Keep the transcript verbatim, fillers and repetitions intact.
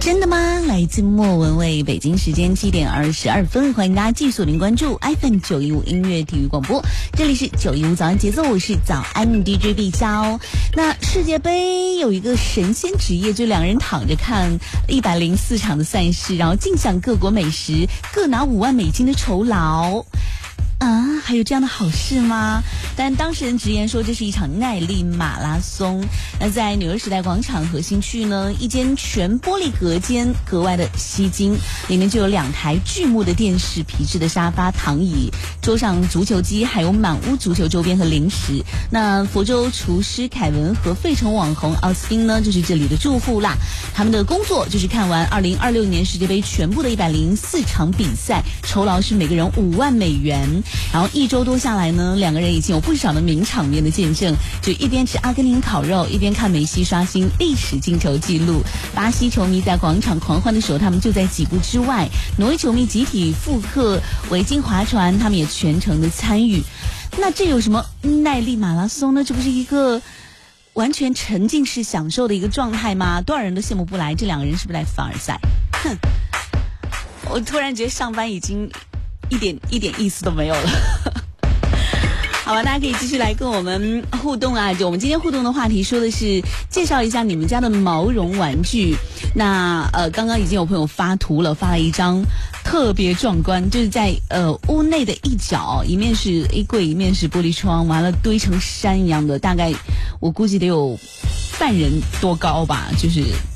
真的吗？来自莫文蔚，北京时间七点二十二分，欢迎大家继续锁定关注 F M 九一五音乐体育广播，这里是九一五早安节奏，我是早安 D J 碧霄。那世界杯有一个神仙职业，就两个人躺着看一百零四场的赛事，然后尽享各国美食，各拿五万美金的酬劳。啊，还有这样的好事吗？但当事人直言说，这是一场耐力马拉松。那在纽约时代广场核心区呢，一间全玻璃隔间，格外的吸睛，里面就有两台巨幕的电视、皮质的沙发、躺椅，桌上足球机，还有满屋足球周边和零食。那佛州厨师凯文和费城网红奥斯汀呢，就是这里的住户啦。他们的工作就是看完二零二六年世界杯全部的一百零四场比赛，酬劳是每个人五万美元。然后一周多下来呢，两个人已经有不少的名场面的见证，就一边吃阿根廷烤肉，一边看梅西刷新历史进球纪录。巴西球迷在广场狂欢的时候，他们就在几步之外。挪威球迷集体复刻维京划船，他们也全程的参与。那这有什么耐力马拉松呢？这不是一个完全沉浸式享受的一个状态吗？多少人都羡慕不来，这两个人是不是来凡尔赛？哼，我突然觉得上班已经一点一点意思都没有了。好吧，大家可以继续来跟我们互动啊！就我们今天互动的话题说的是介绍一下你们家的毛绒玩具。那呃，刚刚已经有朋友发图了，发了一张特别壮观，就是在呃屋内的一角，一面是衣柜，一面是玻璃窗，完了堆成山一样的，大概我估计得有半人多高吧，就是